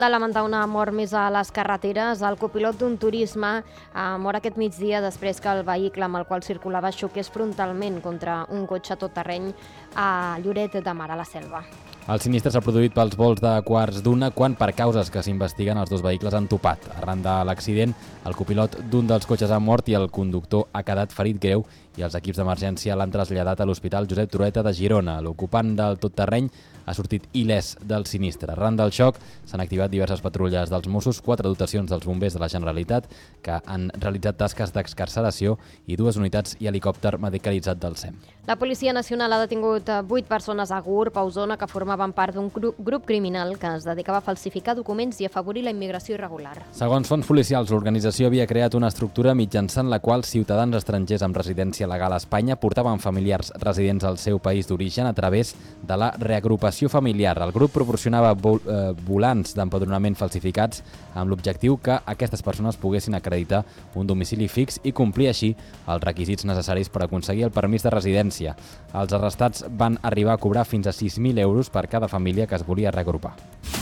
De lamentar una mort més a les carreteres, el copilot d'un turisme mor aquest migdia després que el vehicle amb el qual circulava xoqués frontalment contra un cotxe tot terreny a Lloret de Mar, a la Selva. El sinistre s'ha produït pels volts de quarts d'una quan, per causes que s'investiguen, els dos vehicles han topat. Arran de l'accident, el copilot d'un dels cotxes ha mort i el conductor ha quedat ferit greu i els equips d'emergència l'han traslladat a l'Hospital Josep Trueta de Girona. L'ocupant del totterreny ha sortit il·lès del sinistre. Arran del xoc s'han activat diverses patrulles dels Mossos, 4 dotacions dels bombers de la Generalitat que han realitzat tasques d'excarceració i 2 unitats i helicòpter medicalitzat del SEM. La Policia Nacional ha detingut 8 persones a Gurb, a Osona, que formaven part d'un grup criminal que es dedicava a falsificar documents i afavorir la immigració irregular. Segons fonts policials, l'organització havia creat una estructura mitjançant la qual ciutadans estrangers amb residència legal a Espanya portaven familiars residents al seu país d'origen a través de la reagrupació familiar. El grup proporcionava volants d'empadronament falsificats amb l'objectiu que aquestes persones poguessin acreditar un domicili fix i complir així els requisits necessaris per aconseguir el permís de residència. Els arrestats van arribar a cobrar fins a 6.000 euros per cada família que es volia reagrupar.